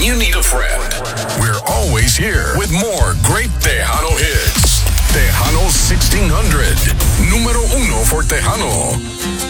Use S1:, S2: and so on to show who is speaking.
S1: you need a friend. We're always here with more great Tejano hits. Tejano 1600. Número uno for Tejano.